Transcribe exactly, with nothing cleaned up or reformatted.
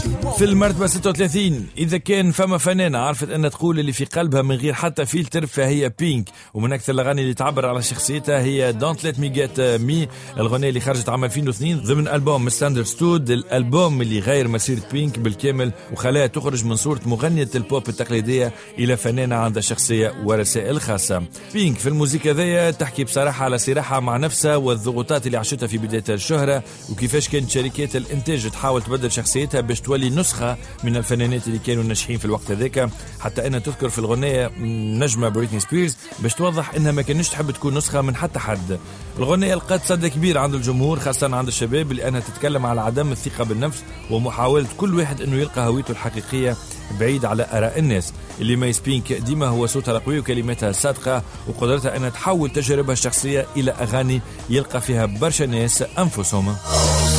في المرتبة ستة وثلاثين، إذا كان فما فنانة عرفت أن تقول اللي في قلبها من غير حتى فلتر فهي بينك، ومن أكثر الأغاني اللي تعبر على شخصيتها هي Don't Let Me Get Me، الأغنية اللي خرجت عام ألفين واثنين ضمن ألبوم Misunderstood، الألبوم اللي غير مسيرة بينك بالكامل وخلاها تخرج من صورة مغنية البوب التقليدية إلى فنانة عندها شخصية ورسائل خاصة. بينك في الموسيقى ذي تحكي بصراحة على صراحة مع نفسها والضغوطات اللي عاشتها في بداية الشهرة، وكيفاش كانت شركات الإنتاج تحاول تبدل شخصيتها باش تولي نسخة من الفنانات اللي كانوا ناجحين في الوقت هذاك، حتى أنها تذكر في الغنية نجمة بريتني سبيرز باش توضح أنها ما كانش تحب تكون نسخة من حتى حد. الغنية لقات صدى كبير عند الجمهور خاصة عند الشباب، لأنها تتكلم على عدم الثقة بالنفس ومحاولة كل واحد أنه يلقى هويته الحقيقية بعيد على آراء الناس. اللي ما يسبينك ديما هو صوتها القوي وكلماتها الصادقة وقدرتها أنها تحول تجاربها الشخصية إلى أغاني يلقى فيها برشا ناس أنفسهم.